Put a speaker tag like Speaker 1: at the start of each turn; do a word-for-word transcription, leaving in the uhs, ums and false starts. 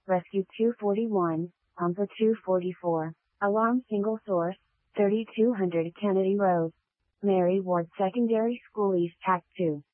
Speaker 1: Rescue two forty-one, Pumper two forty-four, Alarm Single Source, thirty-two hundred Kennedy Road, Mary Ward Secondary School East Act two.